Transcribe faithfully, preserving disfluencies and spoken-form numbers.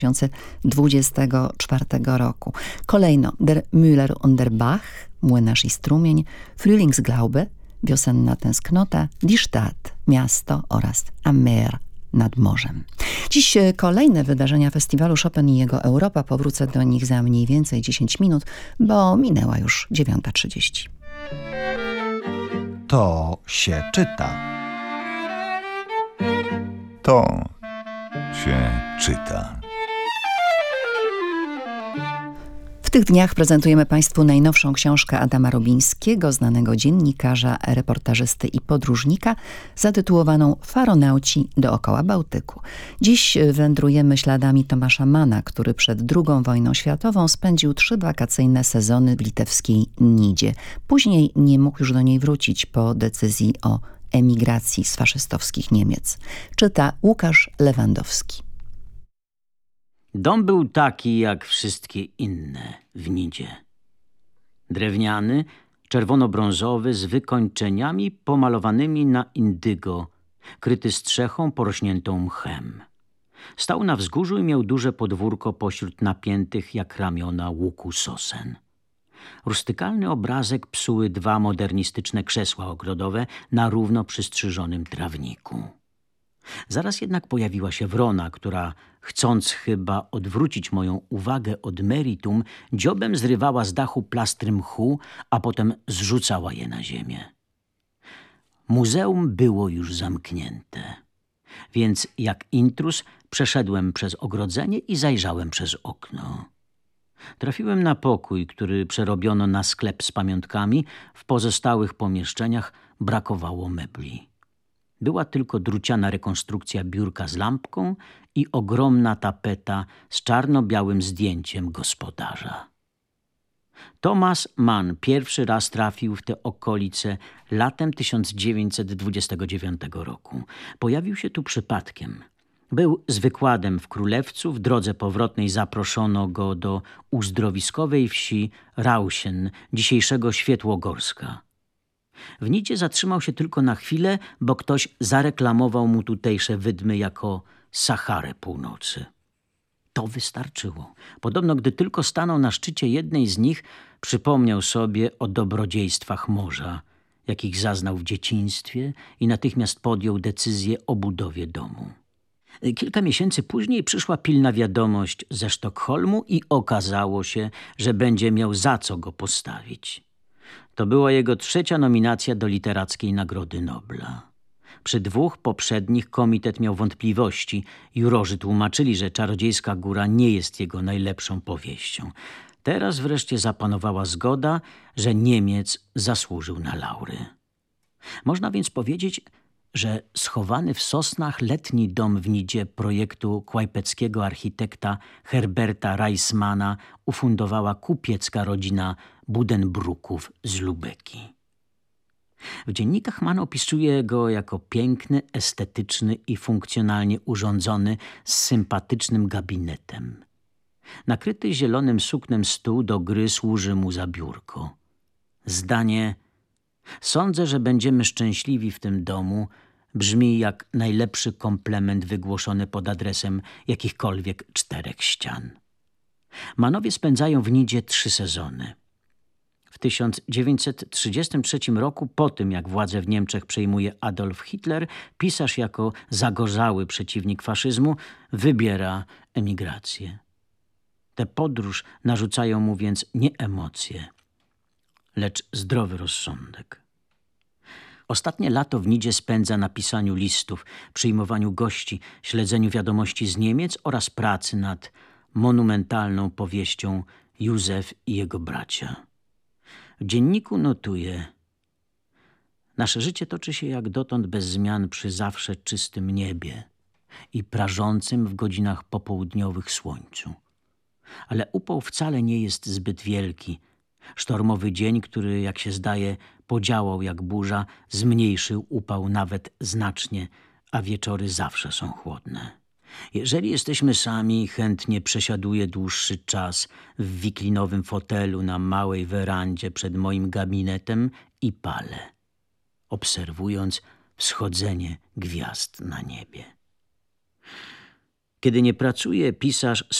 dwa tysiące dwudziestego czwartego roku. Kolejno Der Müller und der Bach, Młynarz i strumień, Frühlingsglaube, Wiosenna tęsknota, Die Stadt, miasto oraz Am Meer, nad morzem. Dziś kolejne wydarzenia festiwalu Chopin i jego Europa. Powrócę do nich za mniej więcej dziesięć minut, bo minęła już dziewiąta trzydzieści. To się czyta. To się czyta. W tych dniach prezentujemy Państwu najnowszą książkę Adama Robińskiego, znanego dziennikarza, reportażysty i podróżnika, zatytułowaną Faronauci dookoła Bałtyku. Dziś wędrujemy śladami Tomasza Mana, który przed drugą wojną światową spędził trzy wakacyjne sezony w litewskiej Nidzie. Później nie mógł już do niej wrócić po decyzji o emigracji z faszystowskich Niemiec. Czyta Łukasz Lewandowski. Dom był taki jak wszystkie inne w Nidzie. Drewniany, czerwono-brązowy, z wykończeniami pomalowanymi na indygo, kryty strzechą porośniętą mchem. Stał na wzgórzu i miał duże podwórko pośród napiętych jak ramiona łuku sosen. Rustykalny obrazek psuły dwa modernistyczne krzesła ogrodowe na równo przystrzyżonym trawniku. Zaraz jednak pojawiła się wrona, która, chcąc chyba odwrócić moją uwagę od meritum, dziobem zrywała z dachu plastry mchu, a potem zrzucała je na ziemię. Muzeum było już zamknięte, więc jak intruz przeszedłem przez ogrodzenie i zajrzałem przez okno. Trafiłem na pokój, który przerobiono na sklep z pamiątkami. W pozostałych pomieszczeniach brakowało mebli. Była tylko druciana rekonstrukcja biurka z lampką i ogromna tapeta z czarno-białym zdjęciem gospodarza. Thomas Mann pierwszy raz trafił w te okolice latem tysiąc dziewięćset dwudziestego dziewiątego roku. Pojawił się tu przypadkiem. Był z wykładem w Królewcu. W drodze powrotnej zaproszono go do uzdrowiskowej wsi Rauschen, dzisiejszego Świetłogorska. W Nidzie zatrzymał się tylko na chwilę, bo ktoś zareklamował mu tutejsze wydmy jako Saharę Północy. To wystarczyło. Podobno gdy tylko stanął na szczycie jednej z nich, przypomniał sobie o dobrodziejstwach morza, jakich zaznał w dzieciństwie, i natychmiast podjął decyzję o budowie domu. Kilka miesięcy później przyszła pilna wiadomość ze Sztokholmu i okazało się, że będzie miał za co go postawić. To była jego trzecia nominacja do Literackiej Nagrody Nobla. Przy dwóch poprzednich komitet miał wątpliwości. Jurorzy tłumaczyli, że Czarodziejska Góra nie jest jego najlepszą powieścią. Teraz wreszcie zapanowała zgoda, że Niemiec zasłużył na laury. Można więc powiedzieć, że schowany w sosnach letni dom w Nidzie projektu kłajpeckiego architekta Herberta Reismana ufundowała kupiecka rodzina Budenbruków z Lubeki. W dziennikach Mann opisuje go jako piękny, estetyczny i funkcjonalnie urządzony, z sympatycznym gabinetem. Nakryty zielonym suknem stół do gry służy mu za biurko. Zdanie „Sądzę, że będziemy szczęśliwi w tym domu” brzmi jak najlepszy komplement wygłoszony pod adresem jakichkolwiek czterech ścian. Mannowie spędzają w Nidzie trzy sezony. W tysiąc dziewięćset trzydziestym trzecim roku, po tym jak władzę w Niemczech przejmuje Adolf Hitler, pisarz jako zagorzały przeciwnik faszyzmu wybiera emigrację. Tę podróż narzucają mu więc nie emocje, lecz zdrowy rozsądek. Ostatnie lato w Nidzie spędza na pisaniu listów, przyjmowaniu gości, śledzeniu wiadomości z Niemiec oraz pracy nad monumentalną powieścią Józef i jego bracia. W dzienniku notuje: nasze życie toczy się jak dotąd bez zmian przy zawsze czystym niebie i prażącym w godzinach popołudniowych słońcu. Ale upał wcale nie jest zbyt wielki. Sztormowy dzień, który, jak się zdaje, podziałał jak burza, zmniejszył upał nawet znacznie, a wieczory zawsze są chłodne. Jeżeli jesteśmy sami, chętnie przesiaduję dłuższy czas w wiklinowym fotelu na małej werandzie przed moim gabinetem i palę, obserwując wschodzenie gwiazd na niebie. Kiedy nie pracuje, pisarz